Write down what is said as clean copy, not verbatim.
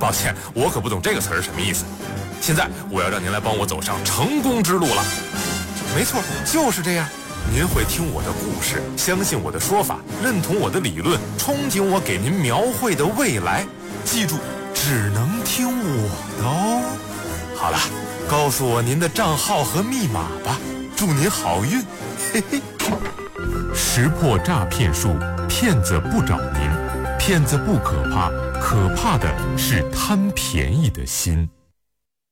抱歉，我可不懂这个词儿什么意思。现在我要让您来帮我走上成功之路了。没错，就是这样。您会听我的故事，相信我的说法，认同我的理论，憧憬我给您描绘的未来。记住，只能听我的哦。好了，告诉我您的账号和密码吧，祝您好运。嘿嘿。 识破诈骗术，骗子不找您，骗子不可怕，可怕的是贪便宜的心。